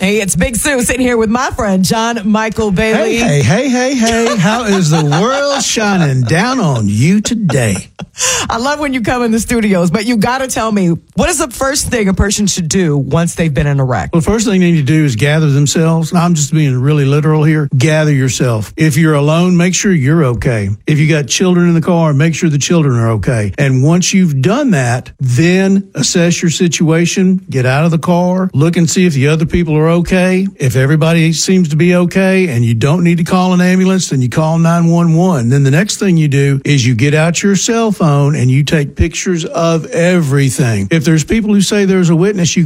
Hey, it's Big Sue sitting here with my friend, John Michael Bailey. Hey. How is the world shining down on you today? I love when you come in the studios, but you got to tell me, what is the first thing a person should do once they've been in a wreck? Well, the first thing they need to do is gather themselves. I'm just being really literal here. Gather yourself. If you're alone, make sure you're okay. If you got children in the car, make sure the children are okay. And once you've done that, then assess your situation, get out of the car, look and see if the other people are okay. If everybody seems to be okay and you don't need to call an ambulance, then you call 911. Then the next thing you do is you get out your cell phone and you take pictures of everything. If there's people who say there's a witness, you